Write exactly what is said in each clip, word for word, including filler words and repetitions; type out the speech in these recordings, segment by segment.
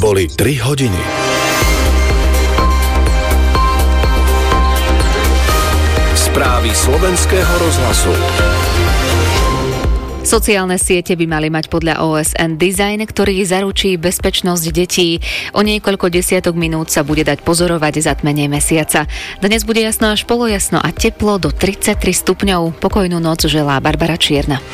Boli tri hodiny. Správy slovenského rozhlasu. Sociálne siete by mali mať podľa ó es en dizajn, ktorý zaručí bezpečnosť detí. O niekoľko desiatok minút sa bude dať pozorovať zatmenie mesiaca. Dnes bude jasno až polojasno a teplo do tridsaťtri stupňov. Pokojnú noc želá Barbara Čierna.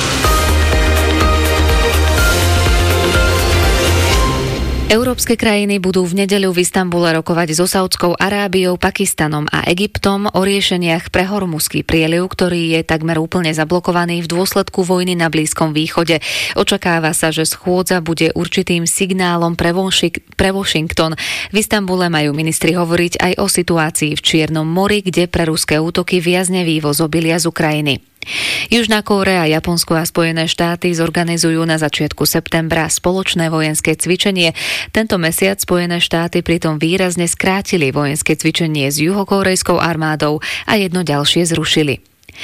Európske krajiny budú v nedeľu v Istanbule rokovať so Saudskou Arábiou, Pakistanom a Egyptom o riešeniach pre Hormuzský prieliv, ktorý je takmer úplne zablokovaný v dôsledku vojny na Blízkom východe. Očakáva sa, že schôdza bude určitým signálom pre, Washing- pre Washington. V Istanbule majú ministri hovoriť aj o situácii v Čiernom mori, kde pre ruské útoky viazne vývoz obilia z Ukrajiny. Južná Kórea, Japonsko a Spojené štáty zorganizujú na začiatku septembra spoločné vojenské cvičenie. Tento mesiac Spojené štáty pritom výrazne skrátili vojenské cvičenie s juhokórejskou armádou a jedno ďalšie zrušili.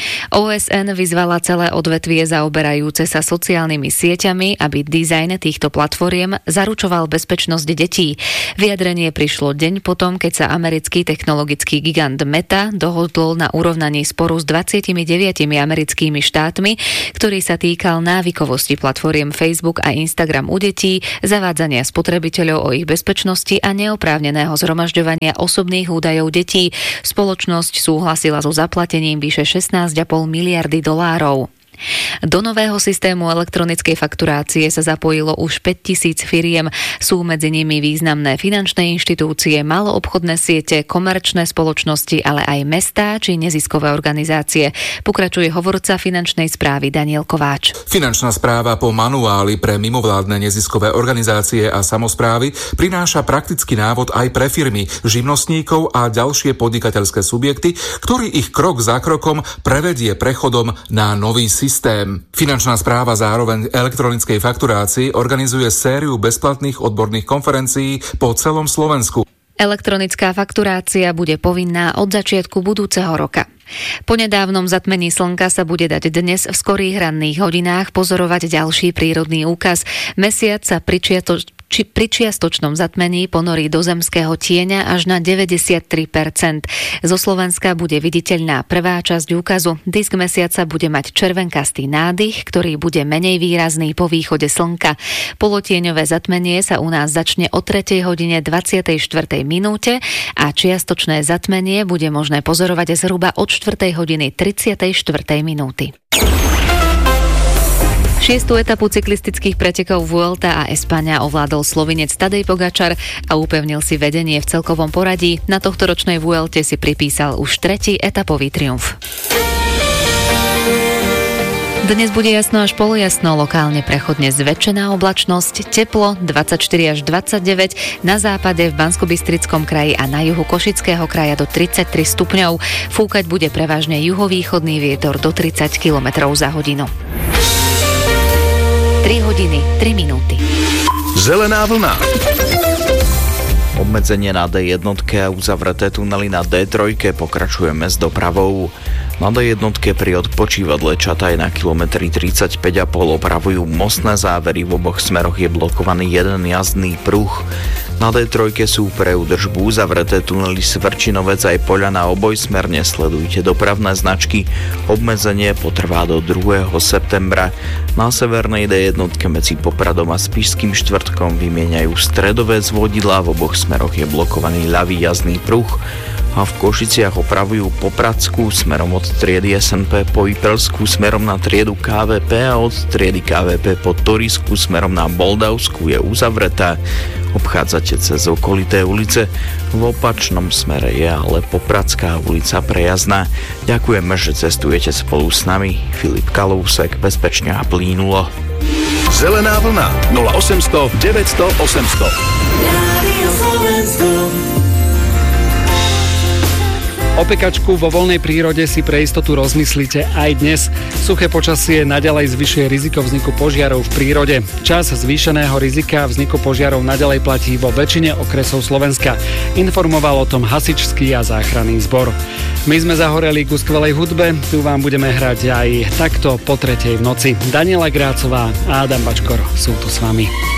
ó es en vyzvala celé odvetvie zaoberajúce sa sociálnymi sieťami, aby dizajn týchto platformiem zaručoval bezpečnosť detí. Vyjadrenie prišlo deň potom, keď sa americký technologický gigant Meta dohodol na urovnaní sporu s dvadsaťdeväť americkými štátmi, ktorý sa týkal návykovosti platformiem Facebook a Instagram u detí, zavádzania spotrebiteľov o ich bezpečnosti a neoprávneného zhromažďovania osobných údajov detí. Spoločnosť súhlasila so zaplatením vyše šestnásť a pol miliardy dolárov. Do nového systému elektronickej fakturácie sa zapojilo už päťtisíc firiem. Sú medzi nimi významné finančné inštitúcie, maloobchodné siete, komerčné spoločnosti, ale aj mestá či neziskové organizácie. Pokračuje hovorca finančnej správy Daniel Kováč. Finančná správa po manuáli pre mimovládne neziskové organizácie a samosprávy prináša praktický návod aj pre firmy, živnostníkov a ďalšie podnikateľské subjekty, ktorý ich krok za krokom prevedie prechodom na nový systém. Systém. Finančná správa zároveň elektronickej fakturácii organizuje sériu bezplatných odborných konferencií po celom Slovensku. Elektronická fakturácia bude povinná od začiatku budúceho roka. Po nedávnom zatmení slnka sa bude dať dnes v skorých ranných hodinách pozorovať ďalší prírodný úkaz. Mesiac sa pričiato či pri čiastočnom zatmení ponorí do zemského tieňa až na deväťdesiattri percent. Zo Slovenska bude viditeľná prvá časť úkazu. Disk mesiaca bude mať červenkastý nádych, ktorý bude menej výrazný po východe slnka. Polotieňové zatmenie sa u nás začne o tretej hodine dvadsiatej štvrtej minúte a čiastočné zatmenie bude možné pozorovať zhruba od štvrtej hodiny tridsiatej štvrtej minúty. Šiestu etapu cyklistických pretekov Vuelta a España ovládol Slovinec Tadej Pogačar a upevnil si vedenie v celkovom poradí. Na tohtoročnej Vuelte si pripísal už tretí etapový triumf. Dnes bude jasno až polojasno, lokálne prechodne zväčšená oblačnosť, teplo dvadsaťštyri až dvadsaťdeväť, na západe v Banskobystrickom kraji a na juhu Košického kraja do tridsaťtri stupňov. Fúkať bude prevažne juhovýchodný vietor do tridsať kilometrov za hodinu. tri hodiny, tri minúty. Zelená vlna. Obmedzenie na dé jednotke a uzavreté tunely na dé tri pokračujeme s dopravou. Na dé jednotke pri odpočívadle Čataj na kilometri tridsaťpäť a pol opravujú mostné závery, v oboch smeroch je blokovaný jeden jazdný pruh. Na dé tri sú pre údržbu uzavreté tunely Svrčinovec aj Poľana obojsmerne, sledujte dopravné značky. Obmedzenie potrvá do druhého septembra. Na severnej dé jednotke medzi Popradom a Spišským Štvrtkom vymieňajú stredové zvodidlá, v oboch smeroch je blokovaný ľavý jazdný pruh. A v Košiciach opravujú Popradskú smerom od triedy es en pé po Ipelskú smerom na triedu ká vé pé a od triedy ká vé pé po Torisku smerom na Boldavsku je uzavretá. Obchádzate cez okolité ulice, v opačnom smere je ale Popradská ulica prejazdná. Ďakujeme, že cestujete spolu s nami. Filip Kalousek, bezpečne a plynulo. Zelená vlna nula osemsto deväťsto osemsto. O pekačku vo voľnej prírode si pre istotu rozmyslite aj dnes. Suché počasie naďalej zvyšuje riziko vzniku požiarov v prírode. Čas zvýšeného rizika vzniku požiarov naďalej platí vo väčšine okresov Slovenska. Informoval o tom hasičský a záchranný zbor. My sme zahoreli ku skvelej hudbe, tu vám budeme hrať aj takto po tretej v noci. Daniela Grácová a Adam Bačkor sú tu s vami.